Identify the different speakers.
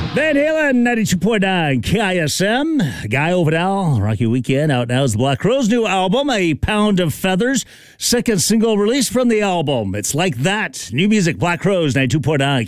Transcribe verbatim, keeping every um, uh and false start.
Speaker 1: Van Halen, ninety-two point nine K I S M. Guy Overdell, Rocky Weekend. Out now is the Black Crowes' new album, A Pound of Feathers. Second single release from the album. It's Like That. New music, Black Crowes, ninety-two point nine